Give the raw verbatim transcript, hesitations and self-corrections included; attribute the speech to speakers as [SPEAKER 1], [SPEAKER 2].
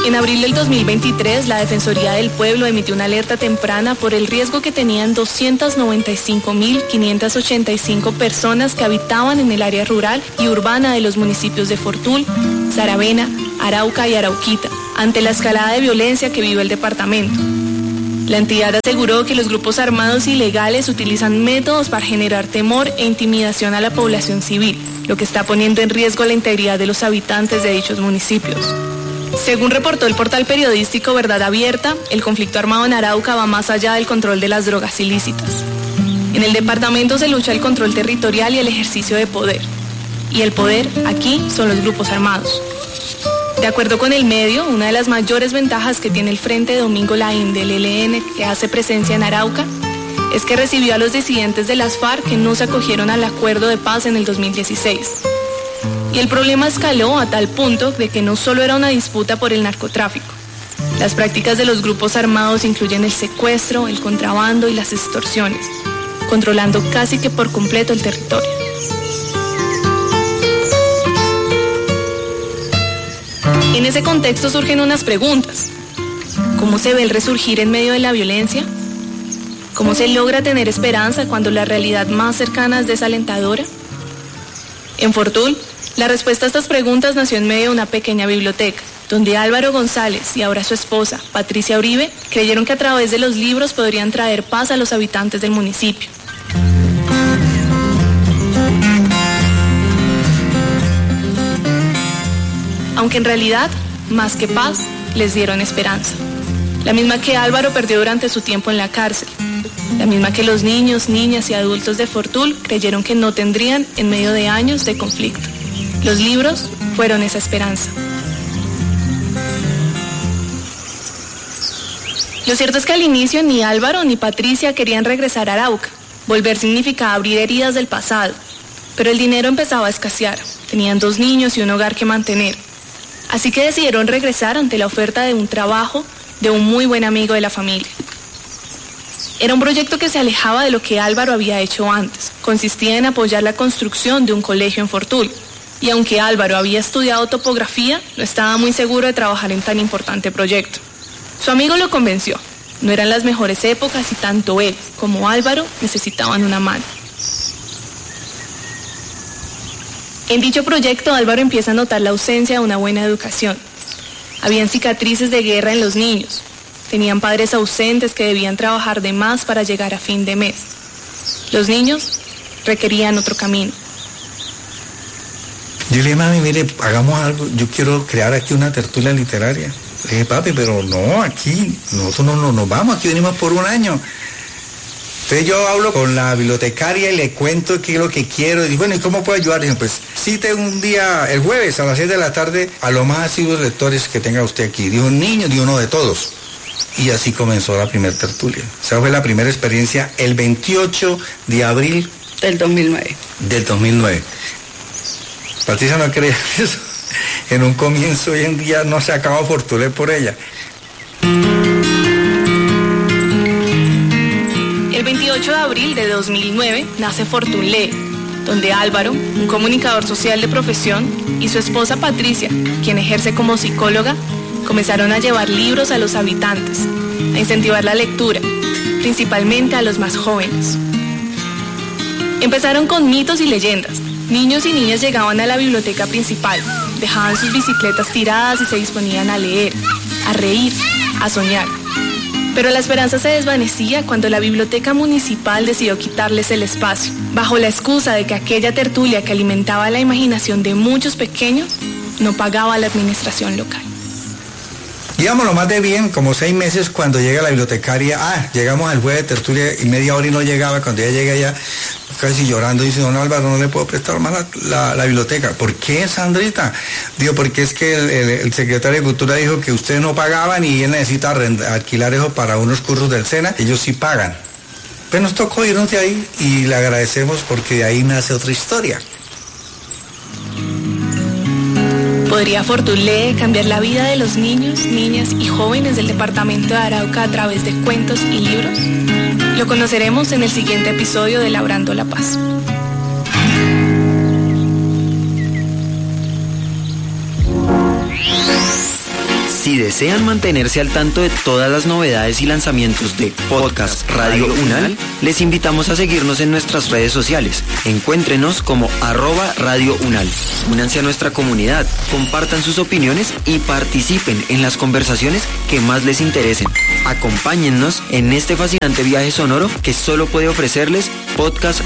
[SPEAKER 1] En abril del dos mil veintitrés, la Defensoría del Pueblo emitió una alerta temprana por el riesgo que tenían doscientas noventa y cinco mil quinientas ochenta y cinco personas que habitaban en el área rural y urbana de los municipios de Fortul, Saravena, Arauca y Arauquita, ante la escalada de violencia que vive el departamento. La entidad aseguró que los grupos armados ilegales utilizan métodos para generar temor e intimidación a la población civil, lo que está poniendo en riesgo la integridad de los habitantes de dichos municipios. Según reportó el portal periodístico Verdad Abierta, el conflicto armado en Arauca va más allá del control de las drogas ilícitas. En el departamento se lucha el control territorial y el ejercicio de poder. Y el poder aquí son los grupos armados. De acuerdo con el medio, una de las mayores ventajas que tiene el Frente Domingo Laín del E L N, que hace presencia en Arauca, es que recibió a los disidentes de las FARC que no se acogieron al acuerdo de paz en el dos mil dieciséis. Y el problema escaló a tal punto de que no solo era una disputa por el narcotráfico. Las prácticas de los grupos armados incluyen el secuestro, el contrabando y las extorsiones, controlando casi que por completo el territorio. En ese contexto surgen unas preguntas. ¿Cómo se ve el resurgir en medio de la violencia? ¿Cómo se logra tener esperanza cuando la realidad más cercana es desalentadora? En Fortul, la respuesta a estas preguntas nació en medio de una pequeña biblioteca, donde Álvaro González y ahora su esposa, Patricia Uribe, creyeron que a través de los libros podrían traer paz a los habitantes del municipio. Aunque en realidad, más que paz, les dieron esperanza. La misma que Álvaro perdió durante su tiempo en la cárcel. La misma que los niños, niñas y adultos de Fortul creyeron que no tendrían en medio de años de conflicto. Los libros fueron esa esperanza. Lo cierto es que al inicio ni Álvaro ni Patricia querían regresar a Arauca. Volver significaba abrir heridas del pasado. Pero el dinero empezaba a escasear. Tenían dos niños y un hogar que mantener. Así que decidieron regresar ante la oferta de un trabajo de un muy buen amigo de la familia. Era un proyecto que se alejaba de lo que Álvaro había hecho antes. Consistía en apoyar la construcción de un colegio en Fortul. Y aunque Álvaro había estudiado topografía, no estaba muy seguro de trabajar en tan importante proyecto. Su amigo lo convenció. No eran las mejores épocas y tanto él como Álvaro necesitaban una mano. En dicho proyecto, Álvaro empieza a notar la ausencia de una buena educación. Habían cicatrices de guerra en los niños. Tenían padres ausentes que debían trabajar de más para llegar a fin de mes. Los niños requerían otro camino.
[SPEAKER 2] Yo le dije, mami, mire, hagamos algo, yo quiero crear aquí una tertulia literaria. Le dije, papi, pero no, aquí, nosotros no, no nos vamos, aquí venimos por un año. Entonces yo hablo con la bibliotecaria y le cuento qué es lo que quiero. Y bueno, ¿y cómo puedo ayudar? Y pues cite un día, el jueves a las seis de la tarde, a los más asiduos lectores que tenga usted aquí. Dijo un niño, dijo uno de todos. Y así comenzó la primera tertulia. Esa fue la primera experiencia el veintiocho de abril
[SPEAKER 3] del dos mil nueve.
[SPEAKER 2] Del dos mil nueve. Patricia no creía eso. En un comienzo, hoy en día no se acaba Fortul por ella.
[SPEAKER 1] El veintiocho de abril de dos mil nueve nace Fortul Lee, donde Álvaro, un comunicador social de profesión, y su esposa Patricia, quien ejerce como psicóloga, comenzaron a llevar libros a los habitantes, a incentivar la lectura, principalmente a los más jóvenes. Empezaron con mitos y leyendas. Niños y niñas llegaban a la biblioteca principal, dejaban sus bicicletas tiradas y se disponían a leer, a reír, a soñar. Pero la esperanza se desvanecía cuando la biblioteca municipal decidió quitarles el espacio, bajo la excusa de que aquella tertulia que alimentaba la imaginación de muchos pequeños no pagaba a la administración local.
[SPEAKER 2] Íbamos lo más de bien, como seis meses, cuando llega la bibliotecaria. Ah, llegamos al jueves de tertulia y media hora y no llegaba. Cuando ella llega ya casi llorando, dice, don Álvaro, no le puedo prestar más la, la, la biblioteca. ¿Por qué, Sandrita? Digo, porque es que el, el, el secretario de Cultura dijo que ustedes no pagaban y él necesita arrendar, alquilar eso para unos cursos del SENA. Ellos sí pagan. Pues nos tocó irnos de ahí y le agradecemos porque de ahí nace otra historia.
[SPEAKER 1] ¿Podría Fortul Lee cambiar la vida de los niños, niñas y jóvenes del departamento de Arauca a través de cuentos y libros? Lo conoceremos en el siguiente episodio de Labrando la Paz.
[SPEAKER 4] Si
[SPEAKER 3] Si desean mantenerse al tanto de todas las novedades y lanzamientos de Podcast Radio UNAL, les invitamos a seguirnos en nuestras redes sociales. Encuéntrenos como arroba Radio UNAL. Únanse a nuestra comunidad, compartan sus opiniones y participen en las conversaciones que más les interesen. Acompáñennos en este fascinante viaje sonoro que solo puede ofrecerles Podcast